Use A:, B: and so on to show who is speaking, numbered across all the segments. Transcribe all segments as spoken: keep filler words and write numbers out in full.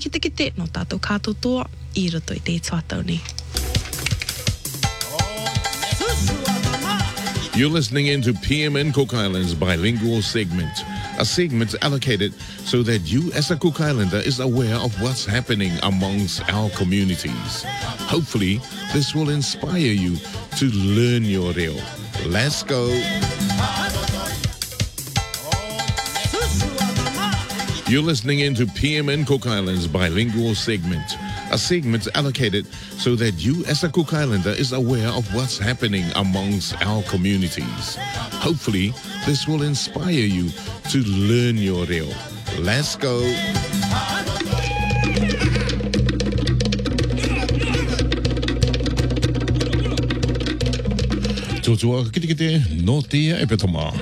A: kite kite no tātou kātotoa I roto I te tuatau ni.
B: You're listening into P M N Cook Islands bilingual segment, a segment allocated so that you as a Cook Islander is aware of what's happening amongst our communities. Hopefully, this will inspire you to learn your reo. Let's go. You're listening into P M N Cook Islands bilingual segment, a segment allocated so that you as a Cook Islander is aware of what's happening amongst our communities. Hopefully, this will inspire you to learn your reo. Let's go. Totua kite kite no te epetoma.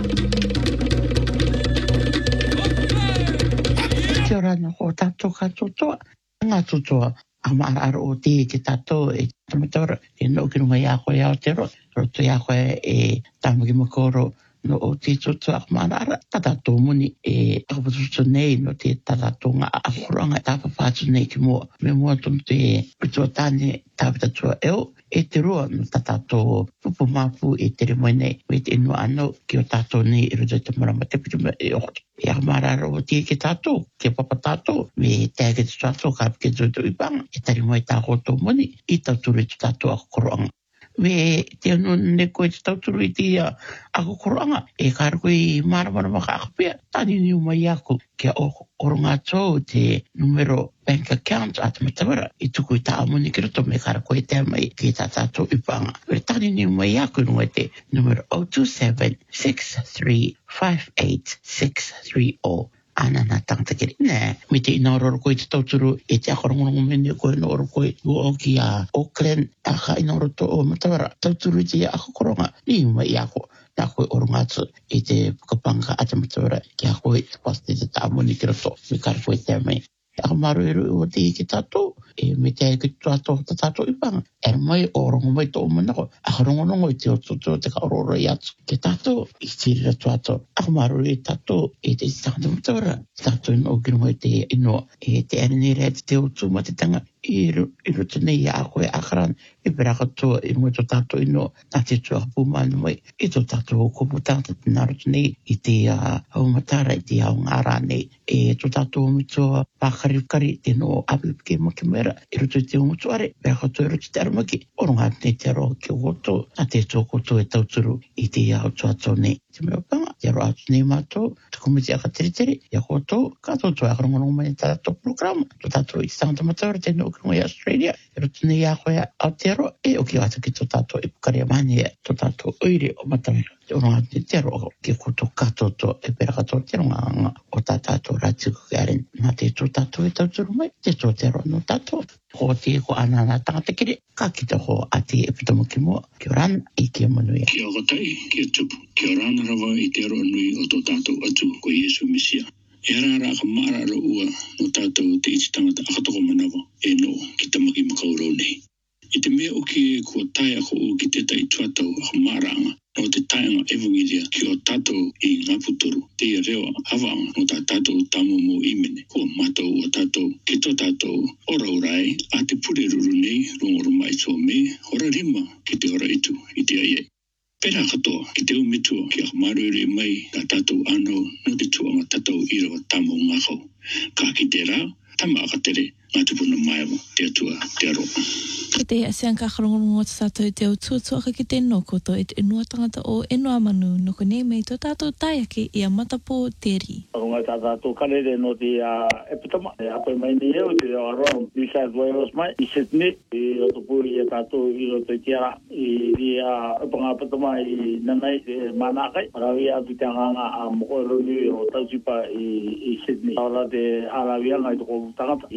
C: Kia ora no ho tātou katotoa. Ngā tutoa amara o te ki tātou e tamatora e no ki runga ia koe ao te ro. Roto ia koe e tāmaki makoro no o te tutoa amara. Tātou muni e akapatuto nei no te tātou ngā akuranga tāpapātu nei ki mua. Me mua tonu te kutua tāne tāpatatua eo. E te roa no tātou pupu māpu e te re moe nei. Me te inua anō ki o tātou nei i roto te marama te pituma e ohoto. E amarara o te ke tātou, ke papa tātou, me te ake te tātou ka pike tūtou I panga. E tari moe tā koto moni, I tauturu te tātou akokoroanga. Me te anu ne koe te tauturu I te akokoroanga, e kāra koe I maramara maka akapea, tani ni umai ako, ke o oronga tō te numero bank account at matawara, I tuku I tā amoni ki roto me kāra koe te amai ki tā tātou I panga. Pere tani ni umai ako nunga te numero zero two seven six three five eight six three zero. Ana na tangata kiri. Nē, me te ina oro koe te tauturu e te akorongorongo mene koe no oro koe o ki a Auckland a ka ina oro to o matawara. Tauturu te akokoronga ni umai ako. Nā koe oronga atu e te pukapanga a te matawara ki a koe te paste te tāmoni ki roto. Me kara koe te amai. Ako maru eru o te ki tātou, e me te ki tātou ta tātou I panga. E mai o rongo mai tō manako. Ako rongorongo I te o tōtō te ka ororo I atu. Ke tātou I tirira tō atu. Ako maru e tātou e te tātou matawara. Tātou ino o kino mai te ino e te aranere te te o tūma te tanga. I roto nei a koe akaran I peraka tō I mo tō tātou ino nā te tō hapumanu mai. I tō tātou o kopu tātou te naroto nei I te haumatara I te hau ngāra nei. E tō tātou o mito pākarikari te no apipike maki mera. I roto te o mutuare. Peraka tō I roto te aramaki. Oronga nei te aro ki o koto. Nā te tō koto e tauturu I te hau tō ato nei. Te mea panga. Te aro atu nei mātou. Te komiti aka tere tere. Ia koto. Kato tō akarongorongo mai tātou programa. Tō tātou I tangata matawara te no Krongo I Australia, e roto nei a koe Aotearoa, e o ki atu ki tō tātou e pukaria mani e tō tātou oire o matawira. Te oronga te te aro ki koto katoto e peraka tō te ronga o tā tātou rātiku ki aren. Nā te tō tātou e tauturu mai, te tō te aro no tātou. Ho te ko ana nā tangata kiri, ka kita ho a te e pitomo ki mua, ki o rana I ki o manuia.
D: Ki o katai, ki o tupu, ki o rana rawa I te aro nui o tō tātou atu ko Iesu Mesia. E rara ka maara ua no tātou te iti tangata akatoko manawa e no ki tamaki makaurau nei. I te mea o ki kua tai ako o ki te tai tuatau aka maaranga no te taianga evangelia ki o tātou I ngā puturu. Te ia rewa hawanga no tā tātou tamo mo imene. Kua mātou o tātou ki tō tātou ora urai a te pure ruru nei rongoro mai tō me hora rima ki te ora itu I te aiai. Pera katoa ki te umitua ki a marere mai tā tātou anō no te tuanga tātou irawa tamo ngākau. Ka ki te rā, tama akatere ngā tupuna maiawa te atua te aro.
E: Ki te asian ka karongorongo te tātou te au tuatuaka ki te nokoto e te inua tangata o Enua Manu no kone mei tō tātou taiake I a matapo te ri.
F: Ngai tā tātou karere no te epitama. E apoi mai ni eo te around New South Wales mai I Sydney. I roto pūri e tātou I roto I tiara. I ri a upanga epitama I nanai e manakai. Rawi atu te anganga a moko roni o tausipa I Sydney. Aura te arawia ngai toko tangata I reira.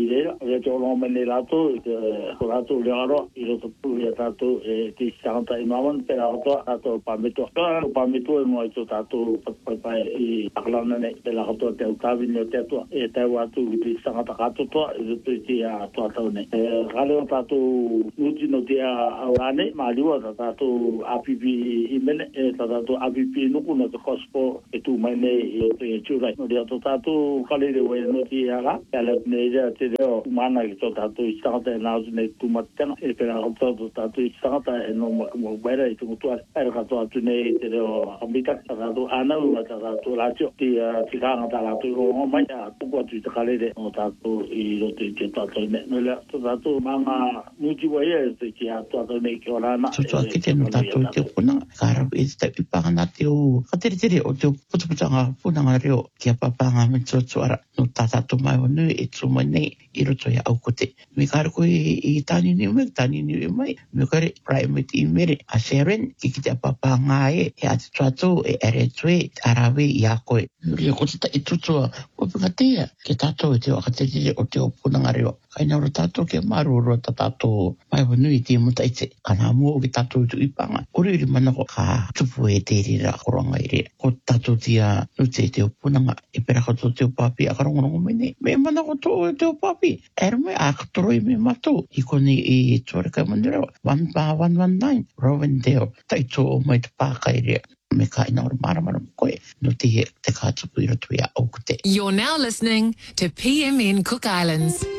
F: e te ono mene lato e lato le aro i roto pu e tato e ti santa i maman per auto ato pameto ka pameto e mo ito tato pai pai i aklana ne pe la auto te utavi no te to e te watu ti santa kato to e te ti a to ato ne e gale tato uti no te a awane ma liwa tato apipi i mene e tato apipi no kuno to cospo e tu mai ne e te churai no te tato kale de we no ti aga ala ne ja te deo mana ki to tato i santa na ne tu matena e per auto tato i santa e no mo bera i tu tu era ka to tu ne te deo ambita tato ana u tato ratio ti ti ka na tato o mai a tu ko tu te kale de o tato i ro te te tato ne no le tato mama muji wa ye te ki a tato ne ki ora na
C: so so ki te no tato te kuna kara i te ipa na te o ka te te o te putu putu nga puna nga reo ki a papa nga me so so ara no tato mai o nu e tu mai nei i roto ia au kote me kara ko i tani ni me tani ni mai me kare private i mere a seren ki ki te papa nga e e a te tato e ere tue arawe i a koe rio ko te i tutu o pika tea ke tato e te o ka te te o te o puna nga reo kaina ro tato ke maru ro tato mai o nu i te muta i te kana mua o ki tato i tu ipanga kore iri mana ko ka tupu e te rira koronga i rea ko tato tia no te te o puna nga e pera kato te o papi a karongonongo mene me mana ko to te o papi ere me a katoroi me mato i kone i tuare kai mandireo one pa one one nine Rovendale tai to o mai te pāka i rea me ka ina ora mara mara koe no te te kātupu i roto ia au kute.
G: You're now listening to P M N Cook Islands.